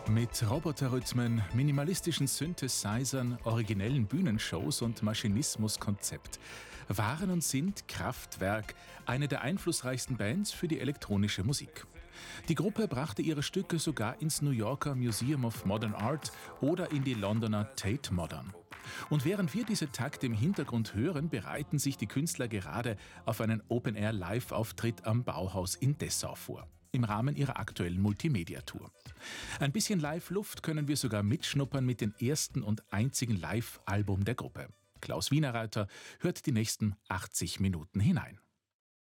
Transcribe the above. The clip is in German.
Mit Roboterrhythmen, minimalistischen Synthesizern, originellen Bühnenshows und Maschinismuskonzept waren und sind Kraftwerk eine der einflussreichsten Bands für die elektronische Musik. Die Gruppe brachte ihre Stücke sogar ins New Yorker Museum of Modern Art oder in die Londoner Tate Modern. Und während wir diese Takte im Hintergrund hören, bereiten sich die Künstler gerade auf einen Open-Air-Live-Auftritt am Bauhaus in Dessau vor, im Rahmen ihrer aktuellen Multimedia-Tour. Ein bisschen Live-Luft können wir sogar mitschnuppern mit dem ersten und einzigen Live-Album der Gruppe. Klaus Wienerreiter hört die nächsten 80 Minuten hinein.